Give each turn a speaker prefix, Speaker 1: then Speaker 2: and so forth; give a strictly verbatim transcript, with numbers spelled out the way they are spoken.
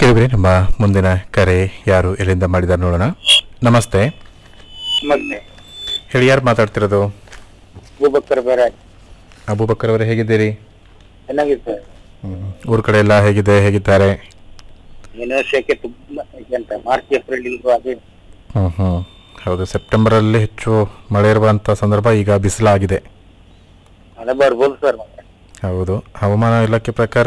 Speaker 1: ಕೇಳಿದ್ರಿ ನಮ್ಮ ಮುಂದಿನ ಕರೆ ಯಾರು ಎಲ್ಲಿಂದ ಮಾಡಿದಾರೆ ನೋಡೋಣ. ನಮಸ್ತೆ.
Speaker 2: ಮತ್ತೆ
Speaker 1: ಹೇಳಿ, ಯಾರು ಮಾತಾಡ್ತಿರೋದು?
Speaker 2: ಅಬೂಬಕ್ಕರ್ ಬೇರೆ
Speaker 1: ಅಬೂಬಕ್ಕರ್ ಅವರೇ, ಹೇಗಿದ್ದೀರಿ?
Speaker 2: ಚೆನ್ನಾಗಿತ್ತು.
Speaker 1: ಹ್ಮ್. ಊರ್ ಕಡೆ ಎಲ್ಲ ಹೇಗಿದೆ, ಹೇಗಿದ್ದಾರೆ?
Speaker 2: ಯೂನಿವರ್ಸಿಟಿ ತುಂಬಾ ಅಂತ ಮಾರ್ಚ್ ಏಪ್ರಿಲ್ ಇಲ್ವೋ ಅದೇ.
Speaker 1: ಹ್ಮ್ ಹ್ಮ್ ಹೌದು, ಸೆಪ್ಟೆಂಬರ್ ಅಲ್ಲಿ ಹೆಚ್ಚು ಮಳೆ ಇರುವಂತ ಸಂದರ್ಭ, ಈಗ ಬಿಸಿಲಾಗಿದೆ.
Speaker 2: ಮಳೆ ಬರ್ಬೋದು ಸರ್.
Speaker 1: ಹೌದು, ಹವಾಮಾನ ಇಲಾಖೆ ಪ್ರಕಾರ